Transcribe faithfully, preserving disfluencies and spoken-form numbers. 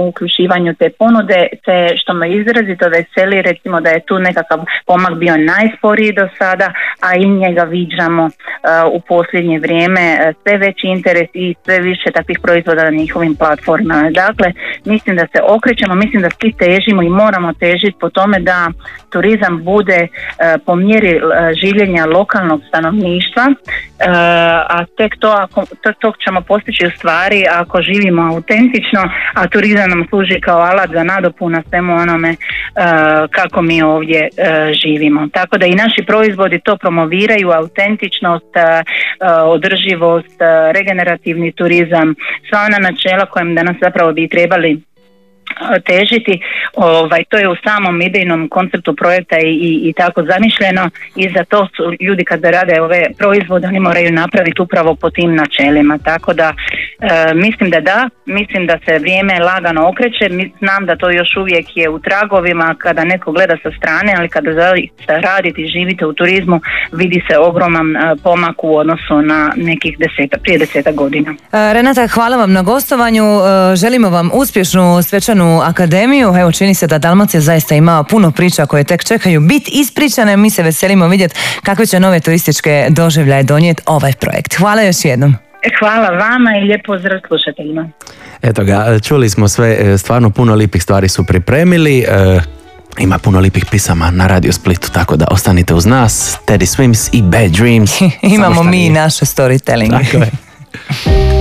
u uključivanju te ponude, te što me izrazito veseli, recimo da je tu nekakav pomak bio najsporiji do sada, a i njega viđamo uh, u posljednje vrijeme uh, sve veći interes i sve više takvih proizvoda na njihovim platformama. Dakle, mislim da se okrećemo, mislim da svi težimo i moramo težiti po tome da turizam bude uh, po mjeri uh, življenja lokalnog stanovništva, uh, a tek to, ako, to, to ćemo postići u stvari ako živimo autentično, a turizam nam služi kao alat za nadopuna svemu onome uh, kako mi ovdje uh, živimo. Tako da i naši proizvodi to promoviraju, autentičnost, uh, održivost, uh, regenerativni turizam, sva ona načela kojim danas zapravo bi trebali težiti, ovaj, to je u samom idejnom konceptu projekta i, i, i tako zamišljeno, i za to su ljudi kad rade ove proizvode, oni moraju napraviti upravo po tim načelima, tako da e, mislim da da, mislim da se vrijeme lagano okreće, znam da to još uvijek je u tragovima kada neko gleda sa strane, ali kada zaista radite i živite u turizmu, vidi se ogroman e, pomak u odnosu na nekih deseta, prije deseta godina. Renata, hvala vam na gostovanju, želimo vam uspješnu svečanu akademiju. Evo, čini se da Dalmacija zaista ima puno priča koje tek čekaju biti ispričane. Mi se veselimo vidjeti kakve će nove turističke doživljaje donijeti ovaj projekt. Hvala još jednom. Hvala vama i lijep pozdrav slušateljima. Eto ga, čuli smo sve, stvarno puno lipih stvari su pripremili. E, ima puno lipih pisama na Radio Splitu, tako da ostanite uz nas. Teddy Swims i Bad Dreams. Imamo mi naše storytelling. Tako je.